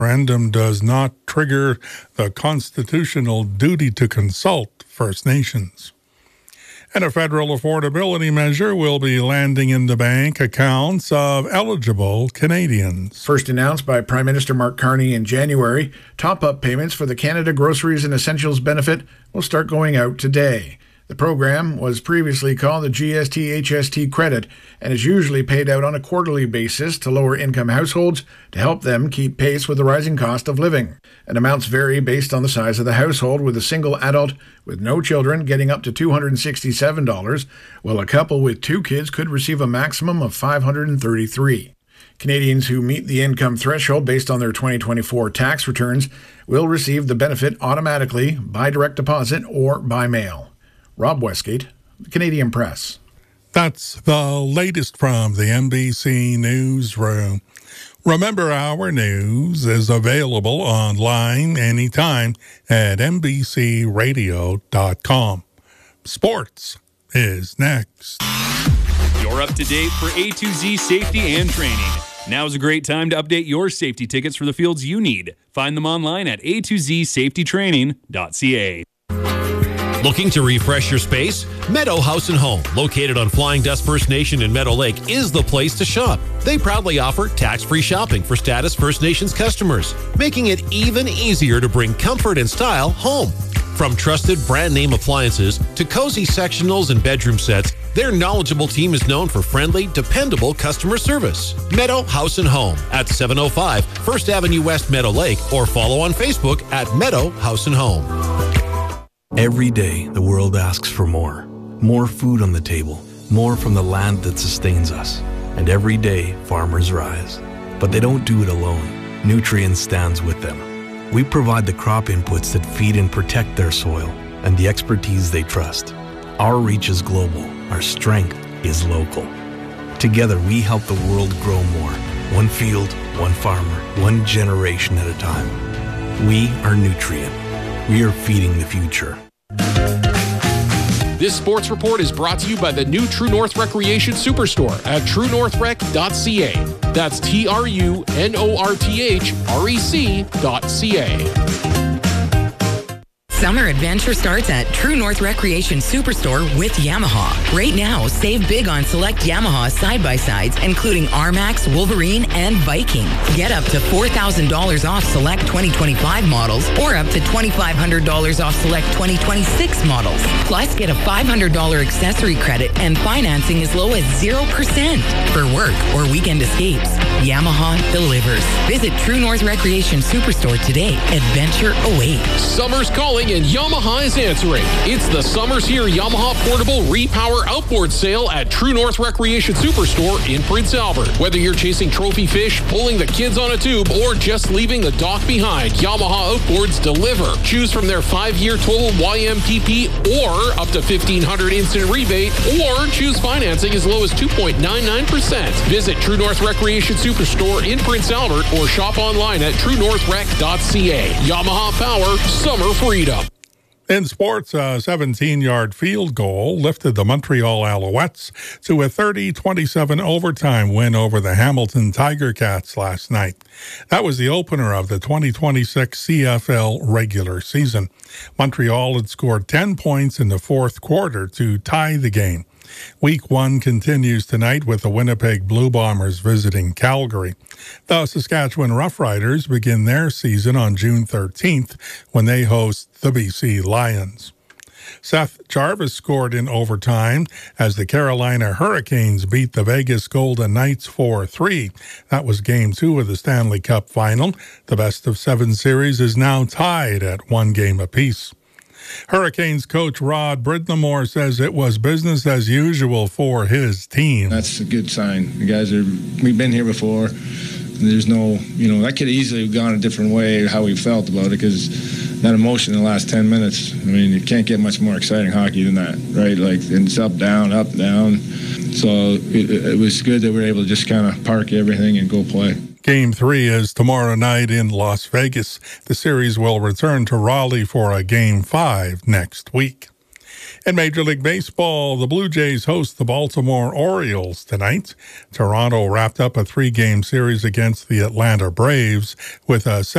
referendum does not trigger the constitutional duty to consult First Nations. And a federal affordability measure will be landing in the bank accounts of eligible Canadians. First announced by Prime Minister Mark Carney in January, top-up payments for the Canada Groceries and Essentials benefit will start going out today. The program was previously called the GST-HST credit and is usually paid out on a quarterly basis to lower-income households to help them keep pace with the rising cost of living. And amounts vary based on the size of the household, with a single adult with no children getting up to $267, while a couple with 2 kids could receive a maximum of $533. Canadians who meet the income threshold based on their 2024 tax returns will receive the benefit automatically by direct deposit or by mail. Rob Westgate, the Canadian Press. That's the latest from the NBC Newsroom. Remember, our news is available online anytime at NBCRadio.com. Sports is next. You're up to date for A to Z safety and training. Now is a great time to update your safety tickets for the fields you need. Find them online at A2ZSafetyTraining.ca. Looking to refresh your space? Meadow House & Home, located on Flying Dust First Nation in Meadow Lake, is the place to shop. They proudly offer tax-free shopping for Status First Nations customers, making it even easier to bring comfort and style home. From trusted brand-name appliances to cozy sectionals and bedroom sets, their knowledgeable team is known for friendly, dependable customer service. Meadow House & Home at 705 First Avenue West, Meadow Lake, or follow on Facebook at Meadow House & Home. Every day, the world asks for more. More food on the table, more from the land that sustains us. And every day, farmers rise. But they don't do it alone. Nutrien stands with them. We provide the crop inputs that feed and protect their soil and the expertise they trust. Our reach is global. Our strength is local. Together, we help the world grow more. One field, one farmer, one generation at a time. We are Nutrien. We are feeding the future. This sports report is brought to you by the new True North Recreation Superstore at truenorthrec.ca. That's TRUNORTHREC.ca. Summer adventure starts at True North Recreation Superstore with Yamaha. Right now, save big on select Yamaha side-by-sides, including R-Max, Wolverine, and Viking. Get up to $4,000 off select 2025 models or up to $2,500 off select 2026 models. Plus, get a $500 accessory credit and financing as low as 0%. For work or weekend escapes, Yamaha delivers. Visit True North Recreation Superstore today. Adventure awaits. Summer's calling and Yamaha is answering. It's the Summer's Here Yamaha Portable Repower Outboard Sale at True North Recreation Superstore in Prince Albert. Whether you're chasing trophy fish, pulling the kids on a tube, or just leaving the dock behind, Yamaha Outboards deliver. Choose from their 5-year total YMPP or up to $1,500 instant rebate, or choose financing as low as 2.99%. Visit True North Recreation Superstore in Prince Albert or shop online at truenorthrec.ca. Yamaha Power, summer freedom. In sports, a 17-yard field goal lifted the Montreal Alouettes to a 30-27 overtime win over the Hamilton Tiger Cats last night. That was the opener of the 2026 CFL regular season. Montreal had scored 10 points in the fourth quarter to tie the game. Week 1 continues tonight with the Winnipeg Blue Bombers visiting Calgary. The Saskatchewan Roughriders begin their season on June 13th when they host the BC Lions. Seth Jarvis scored in overtime as the Carolina Hurricanes beat the Vegas Golden Knights 4-3. That was Game 2 of the Stanley Cup Final. The best-of-7 series is now tied at 1 game apiece. Hurricanes coach Rod Brind'Amour says it was business as usual for his team. That's a good sign. The guys we've been here before. There's no, that could easily have gone a different way how we felt about it, because that emotion in the last 10 minutes, you can't get much more exciting hockey than that, right? It's up, down, up, down. So it was good that we were able to just kind of park everything and go play. Game 3 is tomorrow night in Las Vegas. The series will return to Raleigh for a Game 5 next week. In Major League Baseball, the Blue Jays host the Baltimore Orioles tonight. Toronto wrapped up a 3-game series against the Atlanta Braves with a